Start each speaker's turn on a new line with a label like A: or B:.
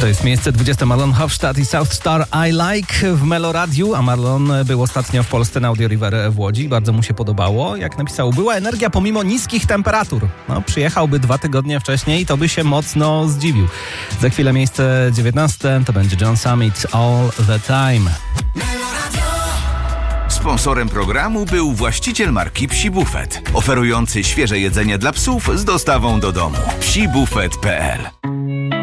A: To jest miejsce 20. Marlon Hofstadt i South Star I Like w Meloradiu, a Marlon był ostatnio w Polsce na Audio River w Łodzi. Bardzo mu się podobało. Jak napisał, była energia pomimo niskich temperatur. No, przyjechałby 2 tygodnie wcześniej, to by się mocno zdziwił. Za chwilę miejsce 19. To będzie John Summit All the Time.
B: Sponsorem programu był właściciel marki Psi Buffet, oferujący świeże jedzenie dla psów z dostawą do domu. psibufet.pl